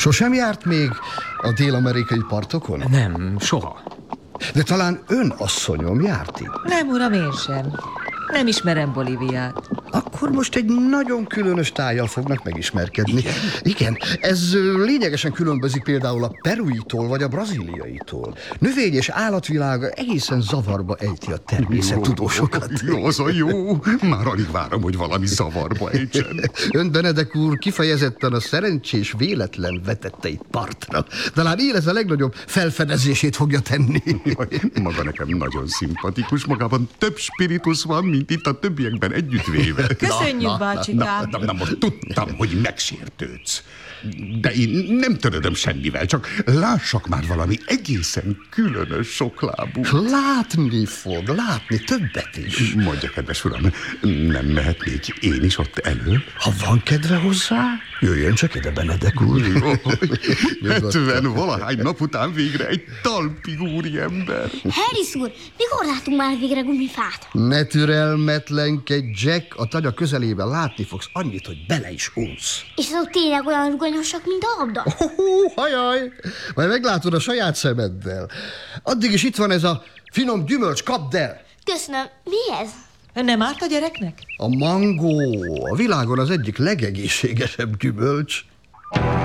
Sosem járt még a dél-amerikai partokon? Nem, soha. De talán ön, asszonyom, járt itt? Nem, uram, én sem. Nem ismerem Bolíviát. Akkor most egy nagyon különös tájjal fognak megismerkedni. Igen, ez lényegesen különbözik például a peruitól vagy a brazíliaitól. Növény- és állatvilága egészen zavarba ejti a természettudósokat. Jó, az a jó. Már alig várom, hogy valami zavarba ejtsen. Ön, Benedek úr, kifejezetten a szerencsés véletlen vetette itt partra. Talán ez a legnagyobb felfedezését fogja tenni. Maga nekem nagyon szimpatikus, magában több spiritus van, mint itt a többiekben együttvéve. Köszönjük, bácsikám. Na, most tudtam, hogy megsértődsz. De én nem törődöm semmivel, csak lássak már valami egészen különös soklábú. Látni fog, látni többet is. Mondja, kedves uram, nem mehetnék én is ott elő? Ha van kedve hozzá, jöjjön csak ide, Benedek úr. 70 valahány nap után végre egy talpig úriember. Harris úr, mikor látunk már végre gumifát? Ne türelmetlenkedj, Jack, a tagya közelében látni fogsz annyit, hogy bele is unsz. És azok tényleg olyan rugalmasak, mint a labda? Hajaj, majd meglátod a saját szemeddel. Addig is itt van ez a finom gyümölcs, kapd el! Köszönöm. Mi ez? Nem árt a gyereknek? A mangó, a világon az egyik legegészségesebb gyümölcs.